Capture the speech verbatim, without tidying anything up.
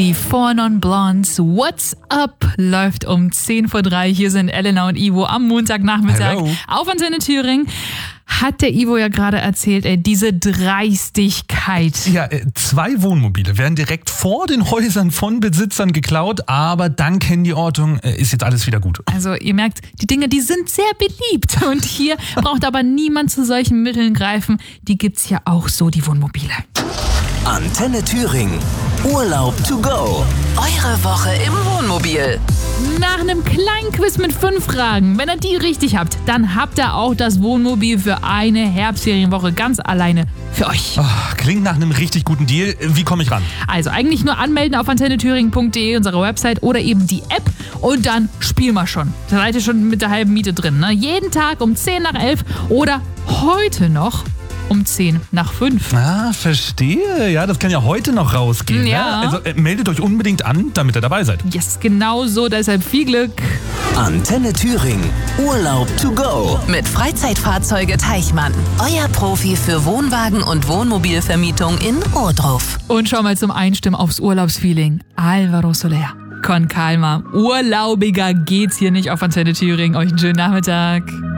Die Four Non Blondes, What's Up, läuft um zehn vor drei. Hier sind Elena und Ivo am Montagnachmittag Hello. auf Antenne Thüringen. Hat der Ivo ja gerade erzählt, ey, diese Dreistigkeit. Ja, äh, zwei Wohnmobile werden direkt vor den Häusern von Besitzern geklaut, aber dank Handyortung äh, ist jetzt alles wieder gut. Also ihr merkt, die Dinge, die sind sehr beliebt. Und hier braucht aber niemand zu solchen Mitteln greifen. Die gibt's ja auch so, die Wohnmobile. Antenne Thüringen. Urlaub to go. Eure Woche im Wohnmobil. Nach einem kleinen Quiz mit fünf Fragen, wenn ihr die richtig habt, dann habt ihr auch das Wohnmobil für eine Herbstferienwoche ganz alleine für euch. Oh, klingt nach einem richtig guten Deal. Wie komme ich ran? Also eigentlich nur anmelden auf antenne thüringen punkt de, unsere Website, oder eben die App, und dann spielen wir schon. Da seid ihr schon mit der halben Miete drin. Ne? Jeden Tag um zehn nach elf oder heute noch um zehn nach fünf. Ah, verstehe. Ja, das kann ja heute noch rausgehen. Ja. Ne? Also äh, meldet euch unbedingt an, damit ihr dabei seid. Yes, genau so, deshalb viel Glück. Antenne Thüringen. Urlaub to go. Mit Freizeitfahrzeuge Teichmann. Euer Profi für Wohnwagen- und Wohnmobilvermietung in Ohrdruf. Und schau mal zum Einstimmen aufs Urlaubsfeeling. Alvaro Soler. Con calma. Urlaubiger geht's hier nicht auf Antenne Thüringen. Euch einen schönen Nachmittag.